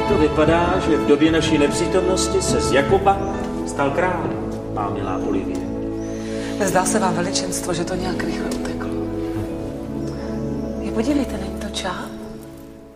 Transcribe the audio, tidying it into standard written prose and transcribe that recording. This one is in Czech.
to vypadá, že v době naší nepřítomnosti se z Jakoba stal král, má milá Olivie. Zdá se vám, veličenstvo, že to nějak rychle uteklo. Podívejte, není to čáp?